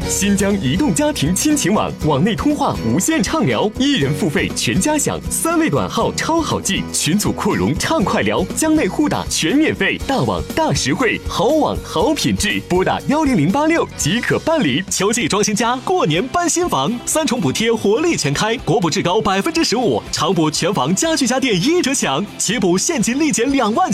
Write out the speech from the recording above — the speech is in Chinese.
新疆移动家庭亲情网，网内通话无限畅聊，1人付费全家享，3位短号超好记，群组扩容畅快聊，疆内互打全免费，大网大实惠，好网好品质，拨打10086即可办理。 秋季装新家，过年搬新房，3重补贴活力全开，国补至高15%，常补全房家具家电1折享，起补现金立减2万。